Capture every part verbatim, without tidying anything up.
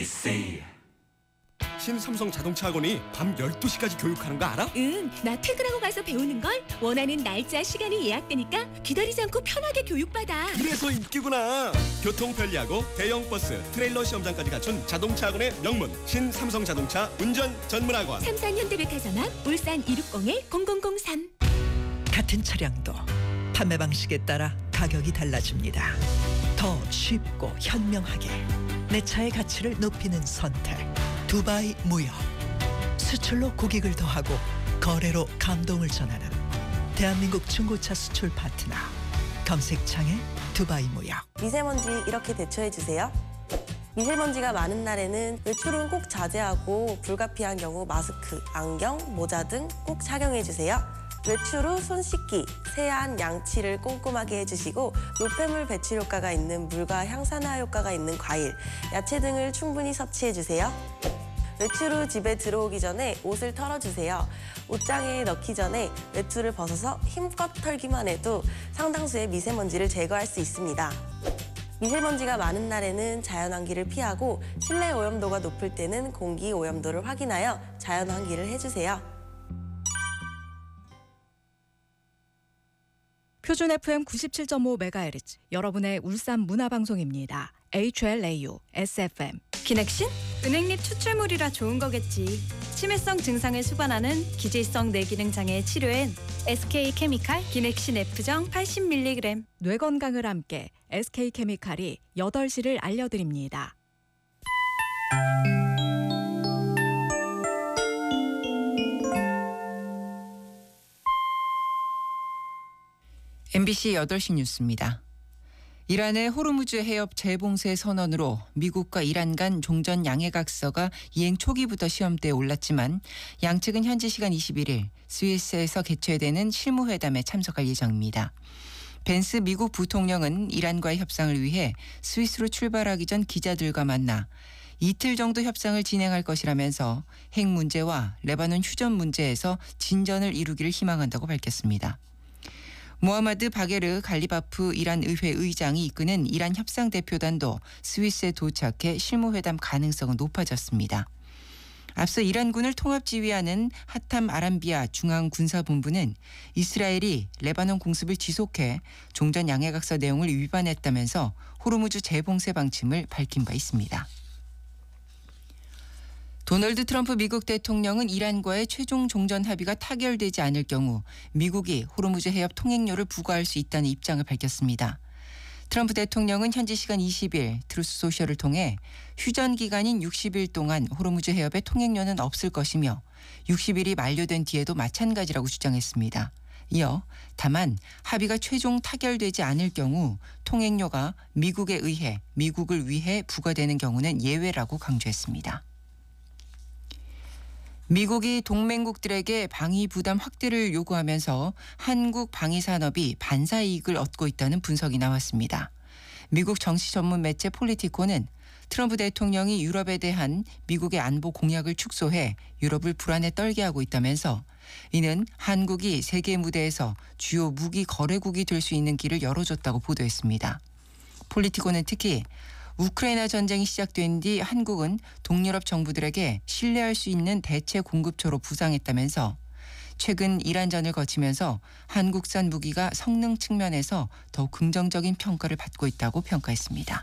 엠비씨 신삼성 자동차 학원이 밤 열두 시까지 교육하는 거 알아? 응, 나 퇴근하고 가서 배우는 걸 원하는 날짜, 시간이 예약되니까 기다리지 않고 편하게 교육받아. 그래서 인기구나. 교통 편리하고 대형 버스, 트레일러 시험장까지 갖춘 자동차 학원의 명문 신삼성 자동차 운전 전문 학원. 삼산 현대백화점 앞 울산 이육공일 공공공삼. 같은 차량도 판매 방식에 따라 가격이 달라집니다. 더 쉽고 현명하게 내 차의 가치를 높이는 선택. 두바이 무역. 수출로 고객을 더하고 거래로 감동을 전하는 대한민국 중고차 수출 파트너. 검색창에 두바이 무역. 미세먼지 이렇게 대처해주세요. 미세먼지가 많은 날에는 외출은 꼭 자제하고 불가피한 경우 마스크, 안경, 모자 등 꼭 착용해주세요. 외출 후 손 씻기, 세안, 양치를 꼼꼼하게 해주시고 노폐물 배출 효과가 있는 물과 향산화 효과가 있는 과일, 야채 등을 충분히 섭취해주세요. 외출 후 집에 들어오기 전에 옷을 털어주세요. 옷장에 넣기 전에 외투를 벗어서 힘껏 털기만 해도 상당수의 미세먼지를 제거할 수 있습니다. 미세먼지가 많은 날에는 자연환기를 피하고 실내 오염도가 높을 때는 공기 오염도를 확인하여 자연환기를 해주세요. 표준 에프엠 구십칠 점 오 메가헤르츠 여러분의 울산 문화방송입니다. 에이치엘에이유 에스에프엠. 기넥신? 은행잎 추출물이라 좋은 거겠지. 치매성 증상을 수반하는 기질성 뇌기능 장애 치료엔 에스케이케미칼 기넥신 F정 팔십 밀리그램. 뇌 건강을 함께 에스케이케미칼이 여덟 시를 알려드립니다. 엠비씨 여덟 시 뉴스입니다. 이란의 호르무즈 해협 재봉쇄 선언으로 미국과 이란 간 종전 양해각서가 이행 초기부터 시험대에 올랐지만 양측은 현지 시간 이십일 일 스위스에서 개최되는 실무회담에 참석할 예정입니다. 벤스 미국 부통령은 이란과의 협상을 위해 스위스로 출발하기 전 기자들과 만나 이틀 정도 협상을 진행할 것이라면서 핵 문제와 레바논 휴전 문제에서 진전을 이루기를 희망한다고 밝혔습니다. 모하마드 바게르 갈리바프 이란 의회 의장이 이끄는 이란 협상 대표단도 스위스에 도착해 실무회담 가능성은 높아졌습니다. 앞서 이란군을 통합지휘하는 하탐 아람비아 중앙군사본부는 이스라엘이 레바논 공습을 지속해 종전 양해각서 내용을 위반했다면서 호르무즈 재봉쇄 방침을 밝힌 바 있습니다. 도널드 트럼프 미국 대통령은 이란과의 최종 종전 합의가 타결되지 않을 경우 미국이 호르무즈 해협 통행료를 부과할 수 있다는 입장을 밝혔습니다. 트럼프 대통령은 현지 시간 이십 일 트루스 소셜을 통해 휴전 기간인 육십 일 동안 호르무즈 해협의 통행료는 없을 것이며 육십 일이 만료된 뒤에도 마찬가지라고 주장했습니다. 이어 다만 합의가 최종 타결되지 않을 경우 통행료가 미국에 의해 미국을 위해 부과되는 경우는 예외라고 강조했습니다. 미국이 동맹국들에게 방위 부담 확대를 요구하면서 한국 방위 산업이 반사 이익을 얻고 있다는 분석이 나왔습니다. 미국 정치 전문 매체 폴리티코는 트럼프 대통령이 유럽에 대한 미국의 안보 공약을 축소해 유럽을 불안에 떨게 하고 있다면서 이는 한국이 세계 무대에서 주요 무기 거래국이 될 수 있는 길을 열어줬다고 보도했습니다. 폴리티코는 특히 우크라이나 전쟁이 시작된 뒤 한국은 동유럽 정부들에게 신뢰할 수 있는 대체 공급처로 부상했다면서 최근 이란전을 거치면서 한국산 무기가 성능 측면에서 더욱 긍정적인 평가를 받고 있다고 평가했습니다.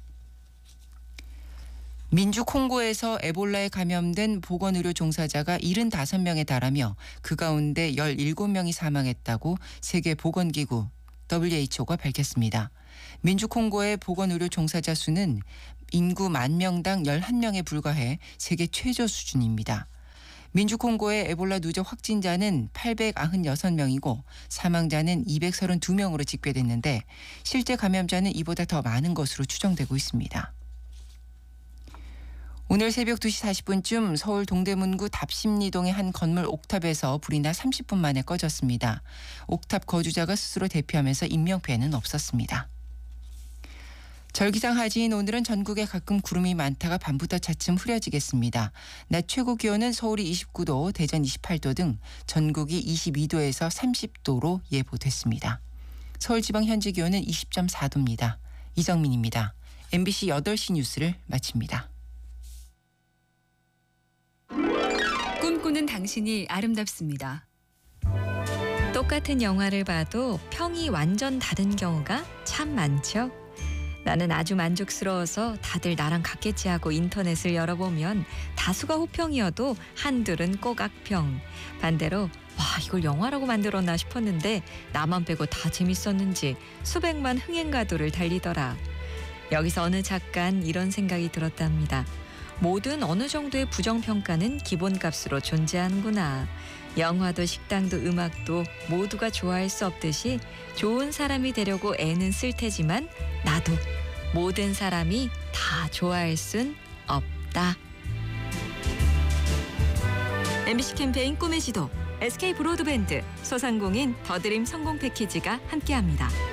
민주 콩고에서 에볼라에 감염된 보건의료 종사자가 칠십오 명에 달하며 그 가운데 열일곱 명이 사망했다고 세계보건기구 더블유에이치오가 밝혔습니다. 민주 콩고의 보건의료 종사자 수는 인구 만 명당 열한 명에 불과해 세계 최저 수준입니다. 민주 콩고의 에볼라 누적 확진자는 팔백구십육 명이고 사망자는 이백삼십이 명으로 집계됐는데 실제 감염자는 이보다 더 많은 것으로 추정되고 있습니다. 오늘 새벽 두 시 사십 분쯤 서울 동대문구 답심리동의 한 건물 옥탑에서 불이 나 삼십 분 만에 꺼졌습니다. 옥탑 거주자가 스스로 대피하면서 인명피해는 없었습니다. 절기상 하지인 오늘은 전국에 가끔 구름이 많다가 밤부터 차츰 흐려지겠습니다. 낮 최고 기온은 서울이 이십구 도, 대전 이십팔 도 등 전국이 이십이 도에서 삼십 도로 예보됐습니다. 서울지방 현재 기온은 이십 점 사 도입니다. 이정민입니다. 엠비씨 여덟 시 뉴스를 마칩니다. 꿈꾸는 당신이 아름답습니다. 똑같은 영화를 봐도 평이 완전 다른 경우가 참 많죠. 나는 아주 만족스러워서 다들 나랑 같겠지 하고 인터넷을 열어보면 다수가 호평이어도 한둘은 꼭 악평. 반대로 와 이걸 영화라고 만들었나 싶었는데 나만 빼고 다 재밌었는지 수백만 흥행가도를 달리더라. 여기서 어느 작가는 이런 생각이 들었답니다. 모든 어느 정도의 부정평가는 기본값으로 존재하는구나. 영화도 식당도 음악도 모두가 좋아할 수 없듯이 좋은 사람이 되려고 애는 쓸 테지만 나도 모든 사람이 다 좋아할 순 없다. 엠비씨 캠페인 꿈의 지도, 에스케이 브로드밴드, 소상공인 더드림 성공 패키지가 함께합니다.